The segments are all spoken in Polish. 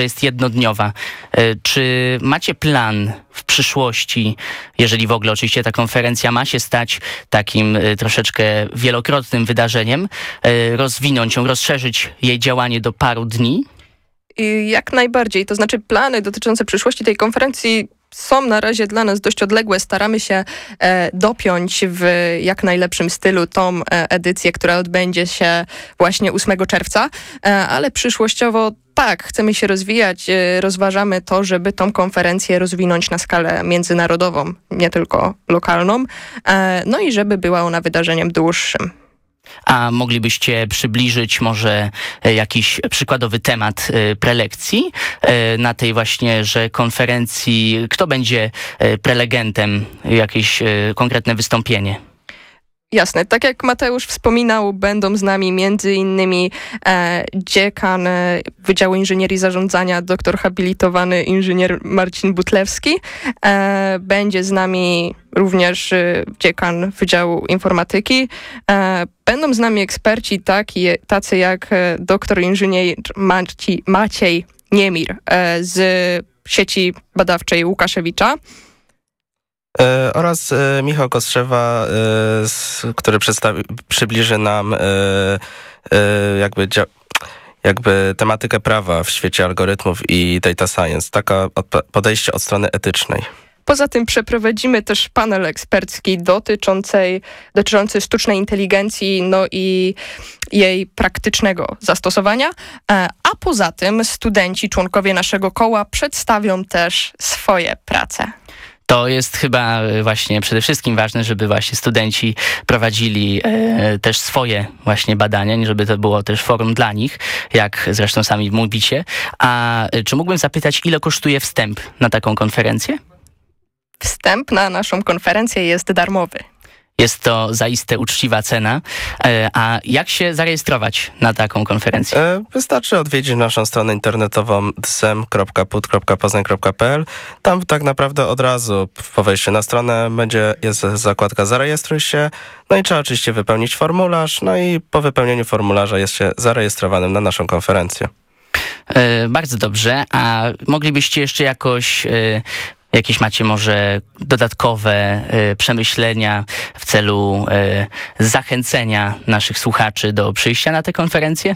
jest jednodniowa. Czy macie plan w przyszłości, jeżeli w ogóle oczywiście ta konferencja ma się stać takim troszeczkę wielokrotnym wydarzeniem, rozwinąć ją, rozszerzyć jej działanie do paru dni? Jak najbardziej. To znaczy plany dotyczące przyszłości tej konferencji są na razie dla nas dość odległe. Staramy się dopiąć w jak najlepszym stylu tą edycję, która odbędzie się właśnie 8 czerwca, ale przyszłościowo tak, chcemy się rozwijać, rozważamy to, żeby tą konferencję rozwinąć na skalę międzynarodową, nie tylko lokalną, no i żeby była ona wydarzeniem dłuższym. A moglibyście przybliżyć może jakiś przykładowy temat prelekcji na tej właśnie, że konferencji, kto będzie prelegentem, jakieś konkretne wystąpienie? Jasne. Tak jak Mateusz wspominał, będą z nami między innymi dziekan Wydziału Inżynierii Zarządzania, doktor habilitowany inżynier Marcin Butlewski. Będzie z nami również dziekan Wydziału Informatyki. Będą z nami eksperci tacy jak doktor inżynier Maciej Niemir z sieci badawczej Łukaszewicza. Oraz Michał Kostrzewa, który przybliży nam jakby tematykę prawa w świecie algorytmów i data science. Taka podejście od strony etycznej. Poza tym przeprowadzimy też panel ekspercki dotyczący sztucznej inteligencji, no i jej praktycznego zastosowania. A poza tym studenci, członkowie naszego koła przedstawią też swoje prace. To jest chyba właśnie przede wszystkim ważne, żeby właśnie studenci prowadzili też swoje właśnie badania, nie żeby to było też forum dla nich, jak zresztą sami mówicie. A czy mógłbym zapytać, ile kosztuje wstęp na taką konferencję? Wstęp na naszą konferencję jest darmowy. Jest to zaiste uczciwa cena. A jak się zarejestrować na taką konferencję? Wystarczy odwiedzić naszą stronę internetową dsem.put.poznań.pl. Tam tak naprawdę od razu po wejściu na stronę jest zakładka zarejestruj się. No i trzeba oczywiście wypełnić formularz. No i po wypełnieniu formularza jest się zarejestrowanym na naszą konferencję. Bardzo dobrze. A moglibyście jeszcze jakieś macie może dodatkowe przemyślenia w celu zachęcenia naszych słuchaczy do przyjścia na tę konferencję?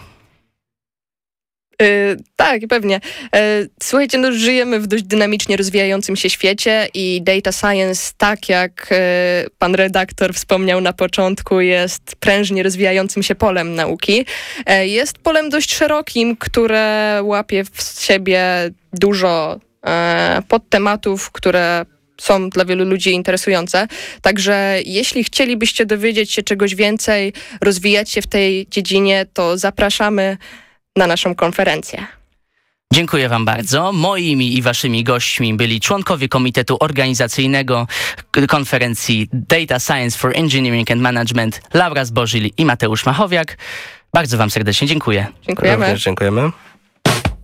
Tak, pewnie. Słuchajcie, no, żyjemy w dość dynamicznie rozwijającym się świecie i data science, tak jak pan redaktor wspomniał na początku, jest prężnie rozwijającym się polem nauki. Jest polem dość szerokim, które łapie w siebie dużo podtematów, które są dla wielu ludzi interesujące. Także jeśli chcielibyście dowiedzieć się czegoś więcej, rozwijać się w tej dziedzinie, to zapraszamy na naszą konferencję. Dziękuję wam bardzo. Moimi i waszymi gośćmi byli członkowie Komitetu Organizacyjnego konferencji Data Science for Engineering and Management Laura Zbożyli i Mateusz Machowiak. Bardzo wam serdecznie dziękuję. Dziękujemy. Również dziękujemy.